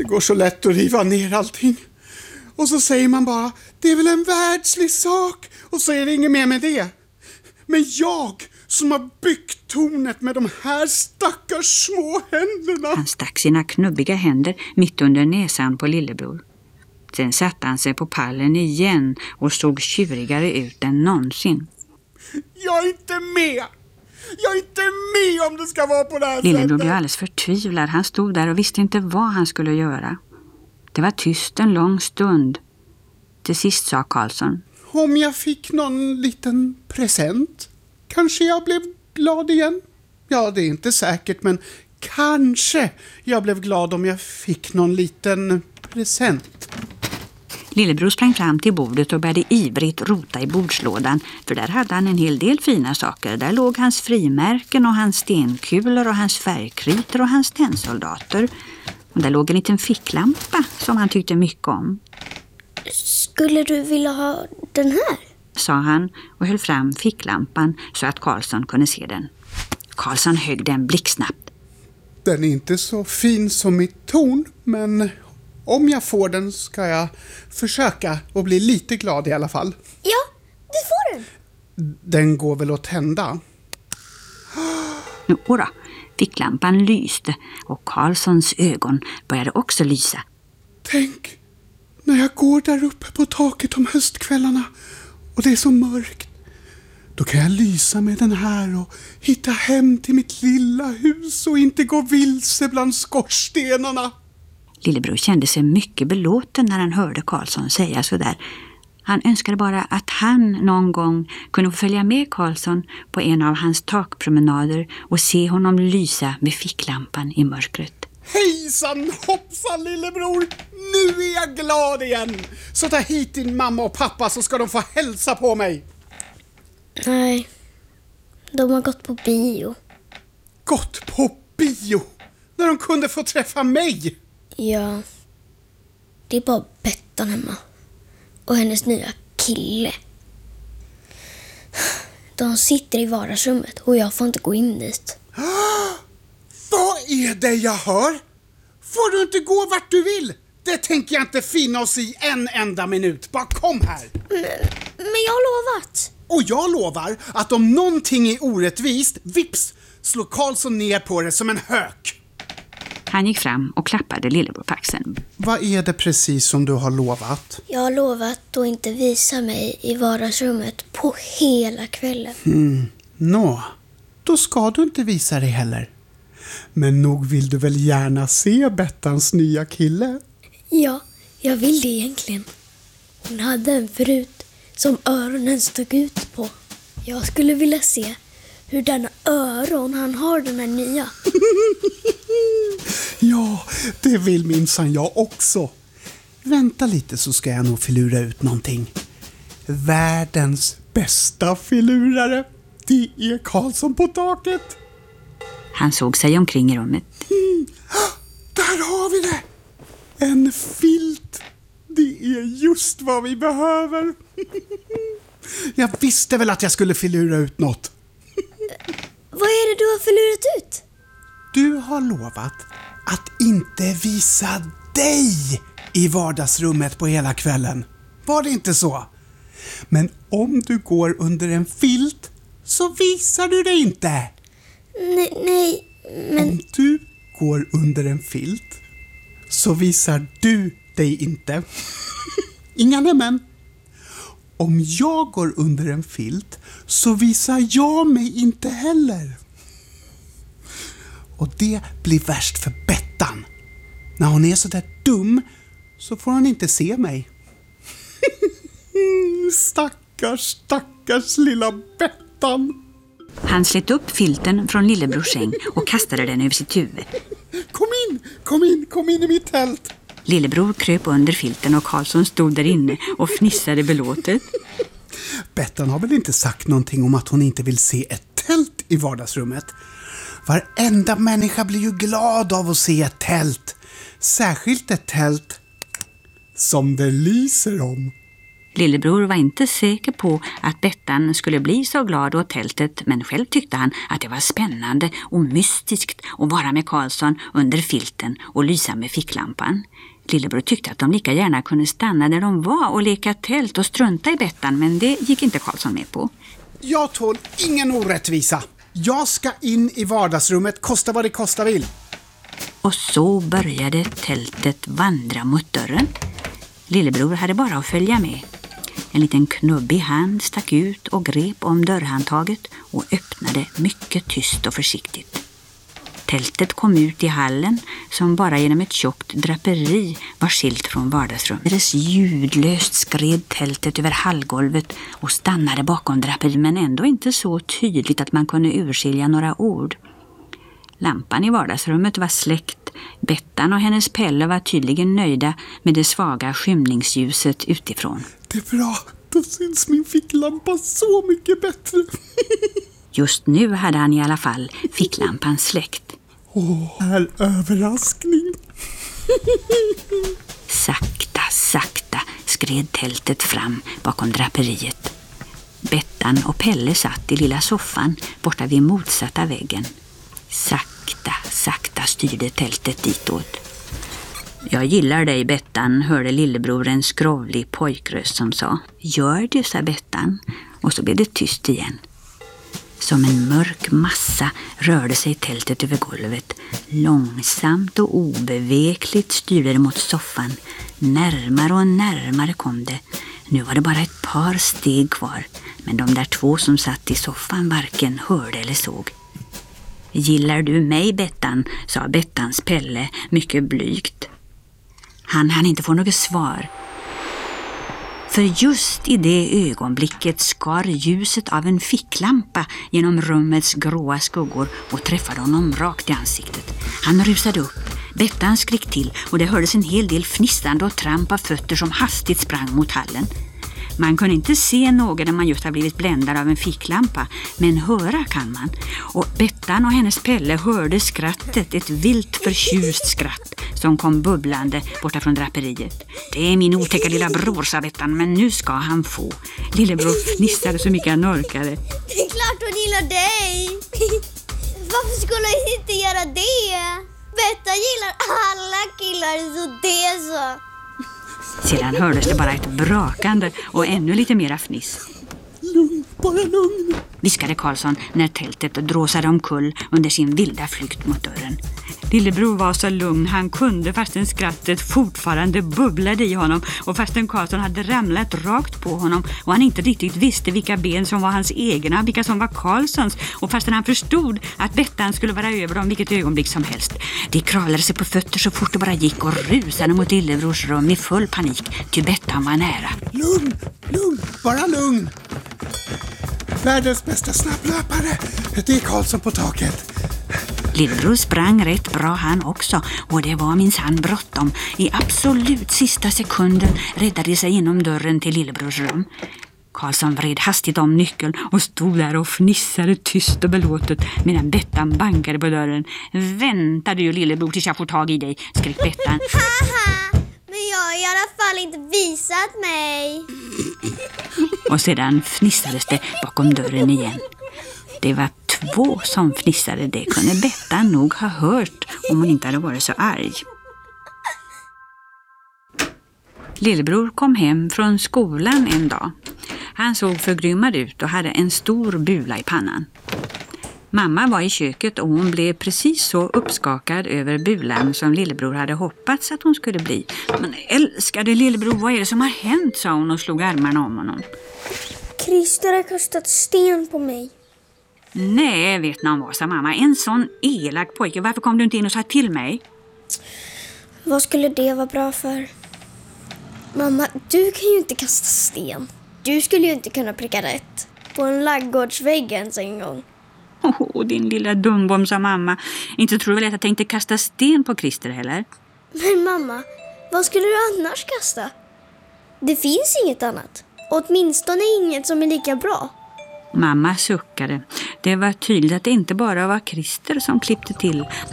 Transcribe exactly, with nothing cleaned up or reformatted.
går så lätt att riva ner allting. Och så säger man bara, det är väl en världslig sak. Och så är det inget mer med det. Men jag som har byggt tornet med de här stackars små händerna. Han stack sina knubbiga händer mitt under näsan på lillebror. Sen satte han sig på pallen igen och såg tjurigare ut än någonsin. Jag är inte med! Jag är inte med om det ska vara på det här Lillebror sättet! blev alldeles förtvivlad. Han stod där och visste inte vad han skulle göra. Det var tyst en lång stund. Till sist sa Karlsson. Om jag fick någon liten present, kanske jag blev glad igen. Ja, det är inte säkert, men kanske jag blev glad om jag fick någon liten present. Lillebror sprang fram till bordet och började ivrigt rota i bordslådan, för där hade han en hel del fina saker. Där låg hans frimärken och hans stenkulor och hans färgkritor och hans tennsoldater. Och där låg en liten ficklampa som han tyckte mycket om. Skulle du vilja ha den här? Sa han och höll fram ficklampan så att Karlsson kunde se den. Karlsson högg den blixtsnabbt. Den är inte så fin som mitt torn, men om jag får den ska jag försöka och bli lite glad i alla fall. Ja, du får den. Den går väl att tända? Nu, ora, ficklampan lyste och Karlssons ögon började också lysa. Tänk, när jag går där uppe på taket om höstkvällarna och det är så mörkt, då kan jag lysa med den här och hitta hem till mitt lilla hus och inte gå vilse bland skorstenarna. Lillebror kände sig mycket belåten när han hörde Karlsson säga så där. Han önskade bara att han någon gång kunde få följa med Karlsson på en av hans takpromenader och se honom lysa med ficklampan i mörkret. Hejsan hoppsan lillebror, nu är jag glad igen. Så ta hit din mamma och pappa så ska de få hälsa på mig. Nej, de har gått på bio. Gått på bio? När de kunde få träffa mig? Ja, det är bara Bettan hemma. Och hennes nya kille. De sitter i vardagsrummet och jag får inte gå in dit. Vad är det jag hör? Får du inte gå vart du vill? Det tänker jag inte finna oss i en enda minut. Bara kom här. Men, men jag har lovat. Och jag lovar att om någonting är orättvist, vips, slår Karlsson ner på det som en hök. Han gick fram och klappade lillebror på axeln. Vad är det precis som du har lovat? Jag har lovat att inte visa mig i vardagsrummet på hela kvällen. Mm, nå, då ska du inte visa dig heller. Men nog vill du väl gärna se Bettans nya kille? Ja, jag vill det egentligen. Hon hade en förut som öronen stod ut på. Jag skulle vilja se hur den öron han har, den här nya. Ja, det vill minsann jag också. Vänta lite så ska jag nog filura ut någonting. Världens bästa filurare, det är Karlsson på taket. Han såg sig omkring i rummet. Mm. Där har vi det! En filt. Det är just vad vi behöver. Jag visste väl att jag skulle filura ut något. Vad är det du har förlurat ut? Du har lovat att inte visa dig i vardagsrummet på hela kvällen. Var det inte så? Men om du går under en filt så visar du dig inte. Nej, nej, men... Om du går under en filt så visar du dig inte. Inga nämen. Om jag går under en filt så visar jag mig inte heller. Och det blir värst för Bettan. När hon är så där dum så får hon inte se mig. Stackars, stackars lilla Bettan. Han slet upp filten från lillebrors säng och kastade den över sitt huvud. Kom in, kom in, kom in i mitt tält. Lillebror kröp under filten och Karlsson stod där inne och fnissade belåtet. Bettan har väl inte sagt någonting om att hon inte vill se ett tält i vardagsrummet. Varenda människa blir ju glad av att se ett tält. Särskilt ett tält som det lyser om. Lillebror var inte säker på att Bettan skulle bli så glad åt tältet, men själv tyckte han att det var spännande och mystiskt att vara med Karlsson under filten och lysa med ficklampan. Lillebror tyckte att de lika gärna kunde stanna där de var och leka tält och strunta i Bettan, men det gick inte Karlsson med på. Jag tål ingen orättvisa. Jag ska in i vardagsrummet, kosta vad det kosta vill. Och så började tältet vandra mot dörren. Lillebror hade bara att följa med. En liten knubbig hand stack ut och grep om dörrhandtaget och öppnade mycket tyst och försiktigt. Tältet kom ut i hallen som bara genom ett tjockt draperi var skilt från vardagsrummet. Alldeles ljudlöst skred tältet över hallgolvet och stannade bakom draperi, men ändå inte så tydligt att man kunde urskilja några ord. Lampan i vardagsrummet var släckt. Bettan och hennes Pelle var tydligen nöjda med det svaga skymningsljuset utifrån. Det är bra, då syns min ficklampa så mycket bättre. Just nu hade han i alla fall ficklampan släckt. Åh, här överraskning. Sakta, sakta skred tältet fram bakom draperiet. Bettan och Pelle satt i lilla soffan borta vid motsatta väggen. Sakta, sakta styrde tältet ditåt. Jag gillar dig, Bettan, hörde lillebror en skrovlig pojkröst som sa. Gör du, sa Bettan, och så blev det tyst igen. Som en mörk massa rörde sig tältet över golvet. Långsamt och obevekligt styrde det mot soffan. Närmare och närmare kom det. Nu var det bara ett par steg kvar, men de där två som satt i soffan varken hörde eller såg. Gillar du mig, Bettan, sa Bettans Pelle mycket blygt. Han hann inte få något svar. För just i det ögonblicket skar ljuset av en ficklampa genom rummets gråa skuggor och träffade honom rakt i ansiktet. Han rusade upp. Bettan skrek till och det hördes en hel del fnissande och tramp av fötter som hastigt sprang mot hallen. Man kunde inte se något när man just har blivit bländad av en ficklampa, men höra kan man. Och Bettan och hennes Pelle hörde skrattet, ett vilt förtjust skratt som kom bubblande borta från draperiet. Det är min otäcka lilla bror, sa Bettan, men nu ska han få. Lillebror fnissade så mycket han orkade. Det är klart hon gillar dig. Varför skulle jag inte göra det? Bettan gillar alla killar, så det så. Sedan hördes det bara ett brakande och ännu lite mera fniss. Lugn, bara lugn, viskade Karlsson när tältet dråsade omkull under sin vilda flykt mot dörren. Lillebror var så lugn han kunde fastän skrattet fortfarande bubblade i honom och fastän Karlsson hade ramlat rakt på honom och han inte riktigt visste vilka ben som var hans egna, vilka som var Karlssons och fastän han förstod att Bettan skulle vara över dem vilket ögonblick som helst. De kravlade sig på fötter så fort det bara gick och rusade mot Lillebrors rum i full panik till Bettan var nära. Lugn, lugn, bara lugn. Världens bästa snabblöpare, det är Karlsson på taket. Lillebror sprang rätt bra han också och det var minsann bråttom. I absolut sista sekunden räddade sig inom dörren till Lillebrors rum. Karlsson vred hastigt om nyckeln och stod där och fnissade tyst och belåtet medan Bettan bankade på dörren. Vänta du, Lillebror, tills jag får tag i dig, skrek Bettan. Haha, men jag har i alla fall inte visat mig. Och sedan fnissades det bakom dörren igen. Det var två som fnissade, det kunde Bettan nog ha hört om hon inte hade varit så arg. Lillebror kom hem från skolan en dag. Han såg förgrymmad ut och hade en stor bula i pannan. Mamma var i köket och hon blev precis så uppskakad över bulan som Lillebror hade hoppats att hon skulle bli. Men älskade Lillebror, vad är det som har hänt, sa hon och slog armarna om honom. Christer har kastat sten på mig. Nej, vet någon vad, sa mamma. En sån elak pojke. Varför kom du inte in och sa till mig? Vad skulle det vara bra för? Mamma, du kan ju inte kasta sten. Du skulle ju inte kunna pricka rätt på en laggårdsvägg ens en gång. Åh, oh, din lilla dumbom, sa mamma. Inte tror du väl att jag tänkte kasta sten på Christer heller? Men mamma, vad skulle du annars kasta? Det finns inget annat. Åtminstone inget som är lika bra. Mamma suckade. Det var tydligt att det inte bara var Christer som klippte till.